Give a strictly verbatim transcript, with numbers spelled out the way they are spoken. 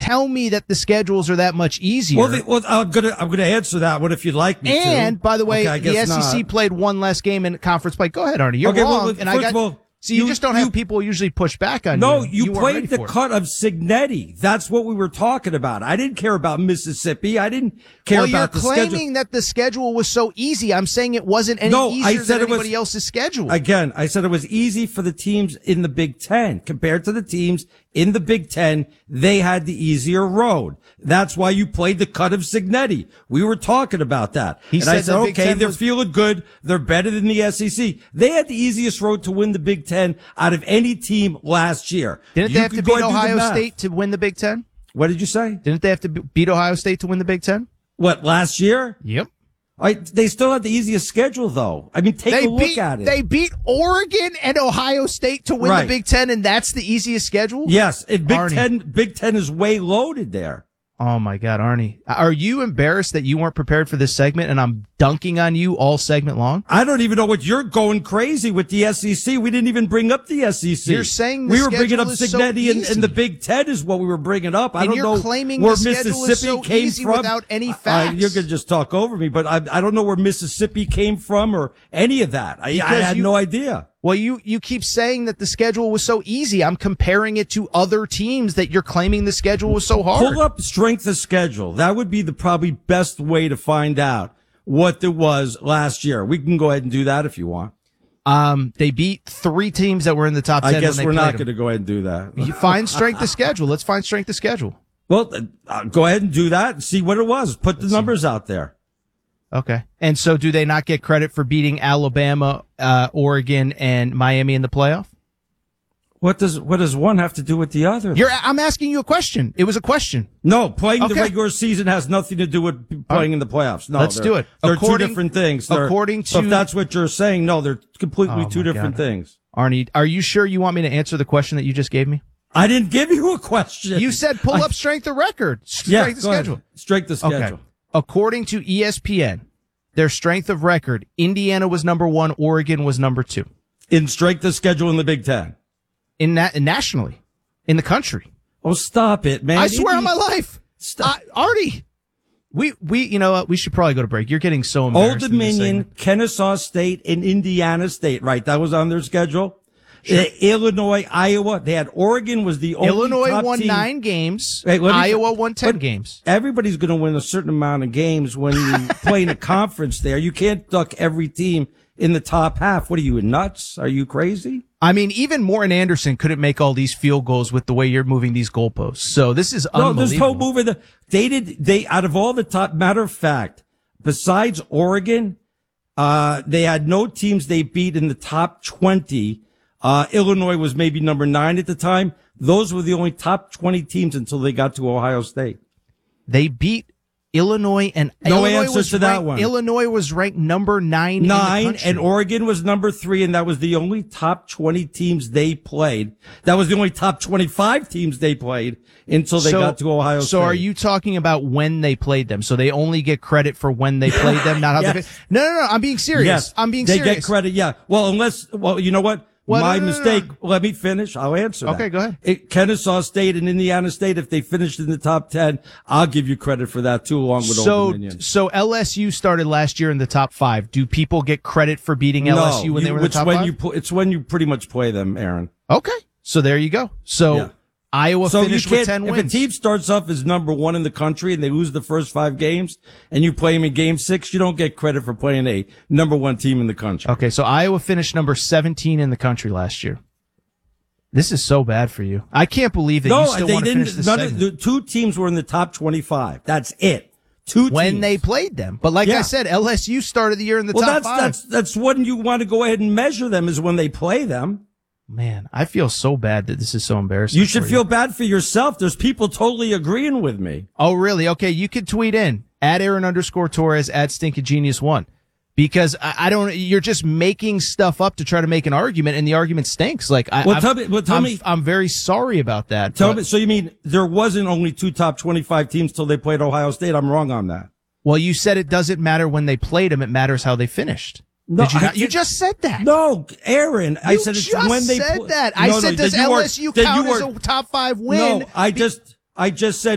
tell me that the schedules are that much easier. Well, the, well I'm gonna I'm gonna answer that one if you'd like me and, to. And by the way, okay, the S E C not. played one less game in conference play. Go ahead, Arnie. You're okay, wrong. Well, and I got. Of all, See, you, you just don't you, have people usually push back on no, you. you, you played the cut of Cignetti. That's what we were talking about. I didn't care about Mississippi. I didn't care well, about the schedule. You're claiming that the schedule was so easy. I'm saying it wasn't any no, easier I said than it anybody was, else's schedule. Again, I said it was easy for the teams in the Big Ten compared to the teams in the Big Ten. They had the easier road. That's why you played the cut of Cignetti. We were talking about that. He and said I said, the Big okay, Ten they're was- feeling good. They're better than the S E C. They had the easiest road to win the Big Ten out of any team last year. Didn't You they have to could go beat and do the Ohio math. State to win the Big Ten? What did you say? Didn't they have to be- beat Ohio State to win the Big Ten? What, last year? Yep. I, they still had the easiest schedule, though. I mean, take They a look beat, at it. They beat Oregon and Ohio State to win Right. the Big Ten, and that's the easiest schedule? Yes, it, Big Arnie. Ten, Big Ten is way loaded there. Oh my God, Arnie. Are you embarrassed that you weren't prepared for this segment and I'm dunking on you all segment long? I don't even know what you're going crazy with the S E C. We didn't even bring up the S E C. You're saying the we were bringing schedule up is so Cignetti and, easy. and the Big Ten is what we were bringing up. I And don't you're know claiming where the schedule Mississippi is so came easy from without any I- I- facts. you're gonna just talk over me, but I, I don't know where Mississippi came from or any of that. I, I Because had you- no idea. Well, you, you keep saying that the schedule was so easy. I'm comparing it to other teams that you're claiming the schedule was so hard. Pull up strength of schedule. That would be the probably best way to find out what it was last year. We can go ahead and do that if you want. Um, they beat three teams that were in the top ten. I guess when they we're not played going to go ahead and do that. them. You find strength of schedule. Let's find strength of schedule. Well, uh, go ahead and do that and see what it was. Put the Let's numbers out there. Okay. And so do they not get credit for beating Alabama, uh, Oregon, and Miami in the playoff? What does what does one have to do with the other? You're, I'm asking you a question. It was a question. No, playing Okay. the regular season has nothing to do with playing in the playoffs. No, Let's they're- do it. They're According- two different things. They're- according so if to- that's what you're saying, no, they're completely Oh, two my different God. things. Arnie, are you sure you want me to answer the question that you just gave me? I didn't give you a question. You said pull I- up strength of record. Strength yeah, of go ahead. schedule. Strength of schedule. Okay. According to E S P N, their strength of record, Indiana was number one, Oregon was number two. In strength of schedule in the Big Ten. In that, nationally. In the country. Oh, stop it, man. I swear on Indi- my life. Stop. Uh, Artie. We, we, you know what? We should probably go to break. You're getting so Old embarrassed. in this Dominion, segment. Kennesaw State, and Indiana State. Right. That was on their schedule. Uh, Illinois, Iowa. They had Oregon was the only Illinois top won team. nine games. Wait, let me- Iowa won ten but games. Everybody's going to win a certain amount of games when you play in a conference there. You can't duck every team in the top half. What are you, nuts? Are you crazy? I mean, even Morton Anderson couldn't make all these field goals with the way you're moving these goalposts. So this is No, unbelievable. there's no move. The, they did, they, out of all the top, matter of fact, besides Oregon, uh, they had no teams they beat in the top twenty. Uh, Illinois was maybe number nine at the time. Those were the only top twenty teams until they got to Ohio State. They beat Illinois and No Illinois answer was to that ranked, one. Illinois was ranked number nine. in the Nine, country. and Oregon was number three, and that was the only top twenty teams they played. That was the only top twenty-five teams they played until they So- got to Ohio State. So are you talking about when they played them? So they only get credit for when they played them, not how Yes. they played. No, no, no. I'm being serious. Yes, I'm being they serious. get credit. Yeah. Well, unless, well, you know what? Well, My no, no, no, mistake. no. Let me finish. I'll answer that. Okay, go ahead. It, Kennesaw State and Indiana State, if they finished in the top ten, I'll give you credit for that too, along with Old So, Dominion. so L S U started last year in the top five. Do people get credit for beating L S U when they you- were in the it's top when five? you pl- it's when you pretty much play them, Aaron. Okay. So there you go. So Yeah. Iowa So you finished can't, with ten if wins. a team starts off as number one in the country and they lose the first five games and you play them in game six, you don't get credit for playing a number one team in the country. Okay, so Iowa finished number seventeen in the country last year. This is so bad for you. I can't believe that No, you still they want to finish didn't. this None of, segment. the two teams were in the top twenty-five. That's it. Two when teams. they played them. But like Yeah. I said, L S U started the year in the well, top that's five. that's that's when you want to go ahead and measure them is when they play them. Man, I feel so bad that this is so embarrassing. You should for feel bad for yourself. There's people totally agreeing with me. Oh, really? Okay, you can tweet in at Aaron underscore Torres at Stinky Genius One, because I, I don't. You're just making stuff up to try to make an argument, and the argument stinks. Like, I, Well, I'm, tell me- well, tell I'm, me- I'm very sorry about that. Tell but- me. So you mean there wasn't only two top twenty-five teams till they played Ohio State? I'm wrong on that. Well, you said it doesn't matter when they played them; it matters how they finished. No, Did you, I not? you did- just said that. No, Aaron. I You said it's just when they said pl- that. I No, no, said, that does you are- L S U that count you as are- a top five win? No, I just I just said